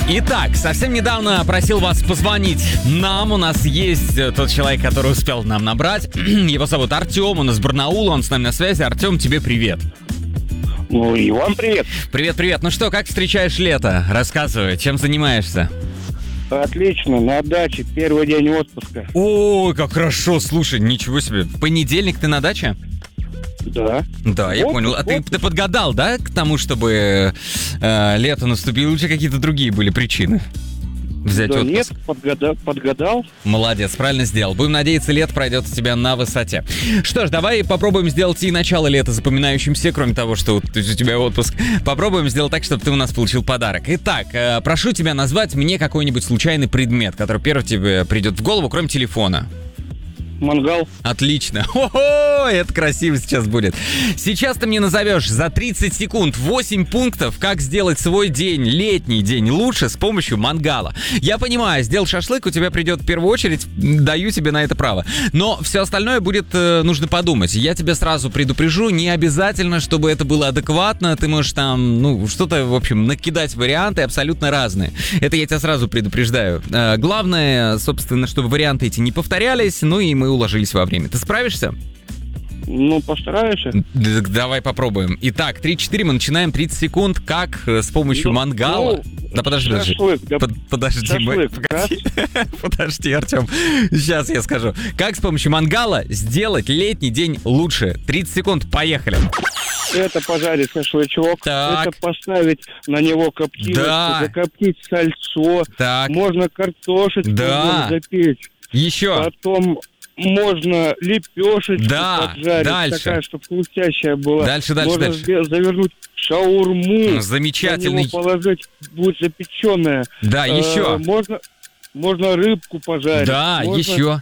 Итак, совсем недавно просил вас позвонить нам. У нас есть тот человек, который успел нам набрать. Его зовут Артем, он из Барнаула, он с нами на связи. Артем, тебе привет. Ну и вам привет. Привет. Ну что, как встречаешь лето? Рассказывай, чем занимаешься? Отлично, на даче, первый день отпуска. Ой, как хорошо, слушай, ничего себе. В понедельник ты на даче? Да. Да, я понял. А ты подгадал, да, к тому, чтобы лето наступило? Или какие-то другие были причины взять Да отпуск? нет, подгадал. Молодец, правильно сделал. Будем надеяться, лето пройдет у тебя на высоте. Что ж, давай попробуем сделать и начало лета запоминающимся, кроме того, что у тебя отпуск. Попробуем сделать так, чтобы ты у нас получил подарок. Итак, прошу тебя назвать мне какой-нибудь случайный предмет, который первый тебе придет в голову, кроме телефона. Мангал. Отлично. О, это красиво сейчас будет. Сейчас ты мне назовешь за 30 секунд 8 пунктов, как сделать свой день, летний день лучше с помощью мангала. Я понимаю, сделал шашлык, у тебя придет в первую очередь, даю тебе на это право. Но все остальное будет нужно подумать. Я тебя сразу предупрежу, не обязательно, чтобы это было адекватно. Ты можешь там, что-то, в общем, накидать варианты абсолютно разные. Это я тебя сразу предупреждаю. Главное, собственно, чтобы варианты эти не повторялись, ну и мы уложились во время. Ты справишься? Ну, постараюсь. Давай попробуем. Итак, 3-4, мы начинаем, 30 секунд. Как с помощью мангала... Да подожди. Шашлык. Подожди, Шашлык, подожди, Артем. Сейчас я скажу. Как с помощью мангала сделать летний день лучше? 30 секунд, поехали. Это пожарить шашлычок. Так. Это поставить на него коптилочку. Да. Закоптить сальцо. Так. Можно картошечку Да. запечь. Еще. Потом можно лепешечку Да, поджарить, дальше. такая, чтобы хрустящая была. Дальше. Можно завернуть в шаурму. Замечательный. На него положить, будет запеченная. Да, еще. Можно рыбку пожарить. Да, можно, еще.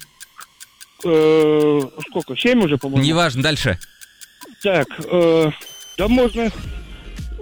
Сколько? 7 уже, по-моему? Неважно, дальше. Так, да можно